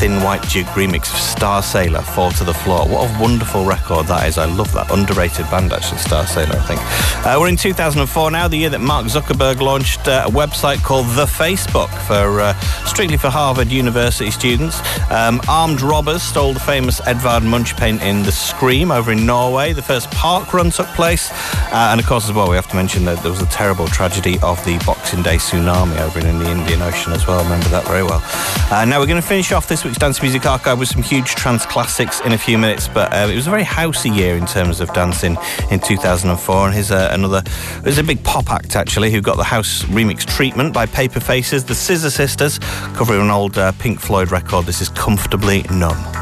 Thin White Duke remix of Star Sailor, Fall to the Floor. What a wonderful record that is. I love that. Underrated band, actually, Star Sailor, I think. We're in 2004 now, the year that Mark Zuckerberg launched a website called The Facebook strictly for Harvard University students. Armed robbers stole the famous Edvard Munch painting The Scream over in Norway. The first park run took place. And of course, as well, we have to mention that there was a terrible tragedy of the Boxing Day tsunami over in the Indian Ocean as well. I remember that very well. Now we're going to finish off this week's Dance Music Archive with some huge trance classics in a few minutes, but it was a very housey year in terms of dancing in 2004, and here's there's a big pop act actually who got the house remix treatment by Paper Faces, the Scissor Sisters, covering an old Pink Floyd record. This is Comfortably Numb.